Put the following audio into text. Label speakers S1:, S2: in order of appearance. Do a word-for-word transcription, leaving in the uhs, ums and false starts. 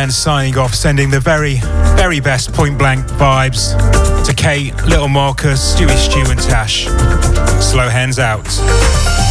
S1: Hands signing off, sending the very, very best Point Blank vibes to Kate, Little Marcus, Stewie Stew and Tash. Slow Hands out.